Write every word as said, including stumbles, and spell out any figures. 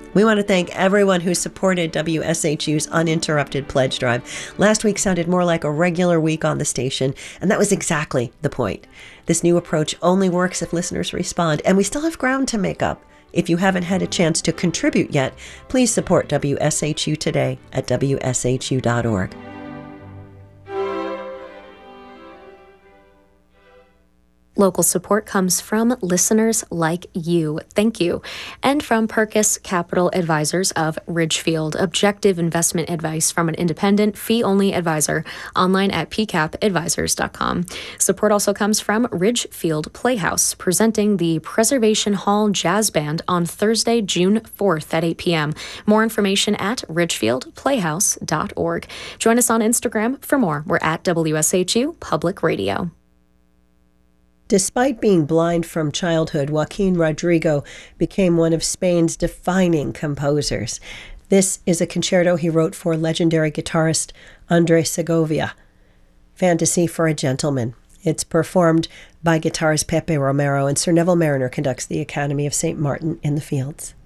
We want to thank everyone who supported W S H U's uninterrupted pledge drive. Last week sounded more like a regular week on the station, and that was exactly the point. This new approach only works if listeners respond, and we still have ground to make up. If you haven't had a chance to contribute yet, please support W S H U today at W S H U dot org. Local support comes from listeners like you. Thank you. And from Purkis Capital Advisors of Ridgefield. Objective investment advice from an independent, fee-only advisor. Online at p cap advisors dot com. Support also comes from Ridgefield Playhouse, presenting the Preservation Hall Jazz Band on Thursday, June fourth at eight p.m. More information at ridgefield playhouse dot org. Join us on Instagram for more. We're at W S H U Public Radio. Despite being blind from childhood, Joaquin Rodrigo became one of Spain's defining composers. This is a concerto he wrote for legendary guitarist Andrés Segovia, Fantasy for a Gentleman. It's performed by guitarist Pepe Romero, and Sir Neville Mariner conducts the Academy of Saint Martin in the Fields.